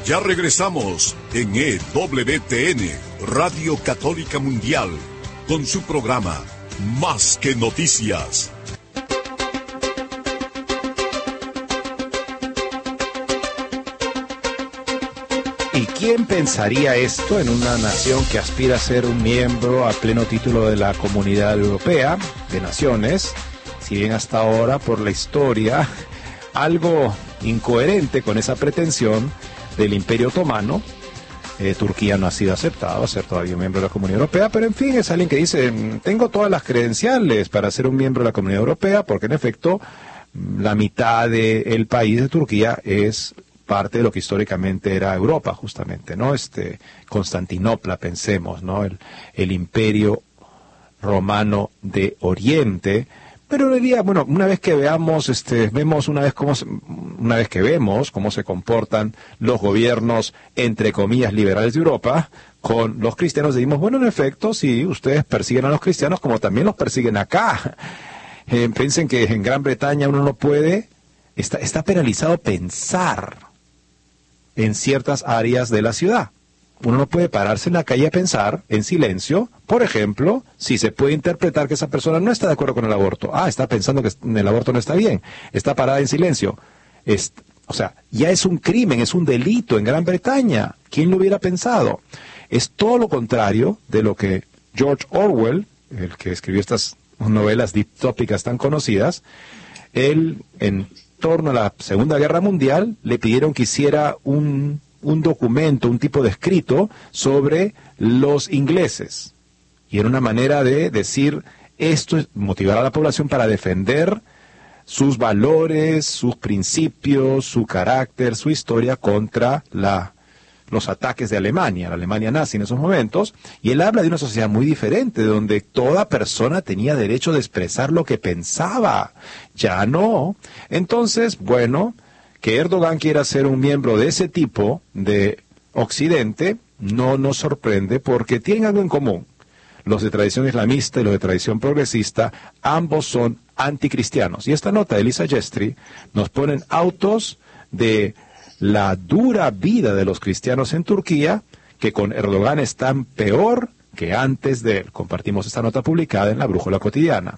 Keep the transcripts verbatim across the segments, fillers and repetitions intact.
Ya regresamos en E W T N, Radio Católica Mundial, con su programa Más que Noticias. ¿Y quién pensaría esto en una nación que aspira a ser un miembro a pleno título de la Comunidad Europea de Naciones? Si bien hasta ahora, por la historia, algo incoherente con esa pretensión del Imperio Otomano, eh, Turquía no ha sido aceptado a ser todavía miembro de la Comunidad Europea, pero en fin, es alguien que dice, tengo todas las credenciales para ser un miembro de la Comunidad Europea, porque en efecto, la mitad del país de Turquía es parte de lo que históricamente era Europa, justamente, ¿no? Este, Constantinopla, pensemos, ¿no? El, el Imperio Romano de Oriente. Pero hoy día, bueno, una vez que veamos, este, vemos una vez cómo, se, una vez que vemos cómo se comportan los gobiernos, entre comillas, liberales de Europa, con los cristianos, decimos, bueno, en efecto, sí, ustedes persiguen a los cristianos como también los persiguen acá. Eh, piensen que en Gran Bretaña uno no puede, está, está penalizado pensar en ciertas áreas de la ciudad. Uno no puede pararse en la calle a pensar en silencio, por ejemplo, si se puede interpretar que esa persona no está de acuerdo con el aborto. Ah, está pensando que el aborto no está bien, está parada en silencio. Es, o sea, ya es un crimen, es un delito en Gran Bretaña. ¿Quién lo hubiera pensado? Es todo lo contrario de lo que George Orwell, el que escribió estas novelas distópicas tan conocidas, él, en torno a la Segunda Guerra Mundial, le pidieron que hiciera un... un documento, un tipo de escrito sobre los ingleses. Y era una manera de decir, esto es motivar a la población para defender sus valores, sus principios, su carácter, su historia contra la, los ataques de Alemania, la Alemania nazi en esos momentos. Y él habla de una sociedad muy diferente, donde toda persona tenía derecho de expresar lo que pensaba. Ya no. Entonces, bueno, que Erdogan quiera ser un miembro de ese tipo de Occidente no nos sorprende porque tienen algo en común. Los de tradición islamista y los de tradición progresista, ambos son anticristianos. Y esta nota de Elisa Yestri nos ponen autos de la dura vida de los cristianos en Turquía, que con Erdogan están peor que antes de él. Compartimos esta nota publicada en la Brújula Cotidiana.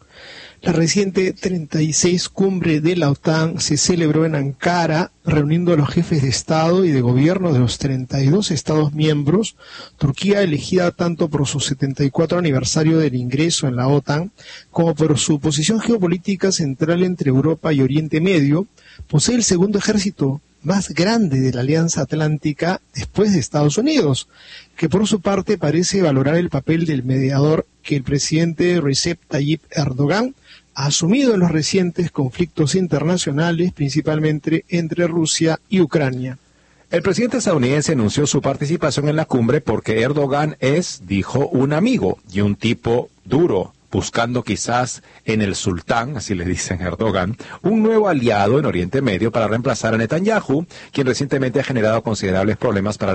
La reciente treinta y seis cumbre de la OTAN se celebró en Ankara, reuniendo a los jefes de Estado y de Gobierno de los treinta y dos Estados miembros. Turquía, elegida tanto por su setenta y cuatro aniversario del ingreso en la OTAN, como por su posición geopolítica central entre Europa y Oriente Medio, posee el segundo ejército más grande de la Alianza Atlántica después de Estados Unidos, que por su parte parece valorar el papel del mediador que el presidente Recep Tayyip Erdogan ha asumido en los recientes conflictos internacionales, principalmente entre Rusia y Ucrania. El presidente estadounidense anunció su participación en la cumbre porque Erdogan es, dijo, un amigo y un tipo duro, buscando quizás en el sultán, así le dicen a Erdogan, un nuevo aliado en Oriente Medio para reemplazar a Netanyahu, quien recientemente ha generado considerables problemas para